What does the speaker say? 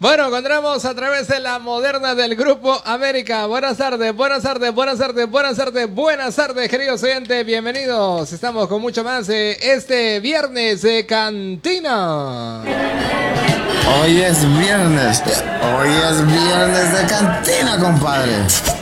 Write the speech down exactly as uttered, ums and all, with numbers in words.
Bueno, encontramos a través de la moderna del Grupo América. Buenas tardes, buenas tardes, buenas tardes, buenas tardes, buenas tardes, queridos oyentes. Bienvenidos. Estamos con mucho más eh, este viernes de Cantina. Hoy es viernes. Hoy es viernes de Cantina, compadre.